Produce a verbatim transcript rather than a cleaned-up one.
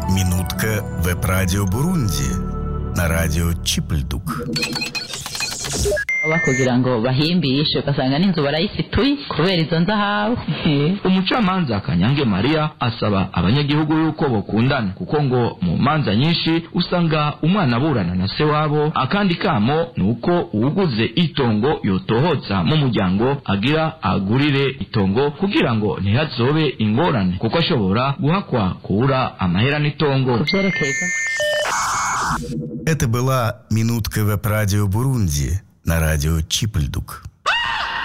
Минутка веб-радио Бурунди на радио Чипльдук. Kugira ngo bahimbishe ugasanga n'inzu barayifituye kubera izo nzahabu. Umucamanza Kanyange Maria asaba abanyagihugu yuko bokundana kuko ngo mu manza nyinshi usanga umwana aburana na se wabo, akandi kamo nuko uguze itongo yotohotsa mu muryango agira agurire itongo kugira ngo ntihazobe ingorane kuko ashobora guhakwa kubura amahera n'itongo. Это была минутка веб-радио Бурунди на радио Чипльдук.